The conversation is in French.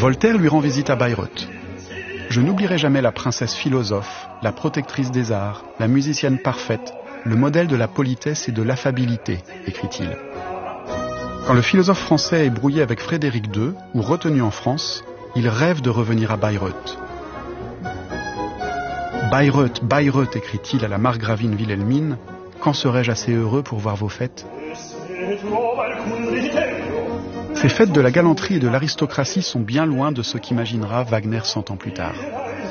Voltaire lui rend visite à Bayreuth. Je n'oublierai jamais la princesse philosophe, la protectrice des arts, la musicienne parfaite, le modèle de la politesse et de l'affabilité, écrit-il. Quand le philosophe français est brouillé avec Frédéric II, ou retenu en France, il rêve de revenir à Bayreuth. Bayreuth, Bayreuth, écrit-il à la margravine Wilhelmine, quand serais-je assez heureux pour voir vos fêtes ? Ces fêtes de la galanterie et de l'aristocratie sont bien loin de ce qu'imaginera Wagner 100 ans plus tard.